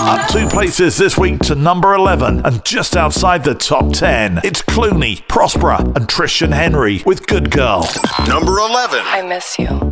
Up 2 places this week to number 11, and just outside the top 10, it's Clooney, Prospera, and Tristan Henry with Good Girl. Number 11. I miss you.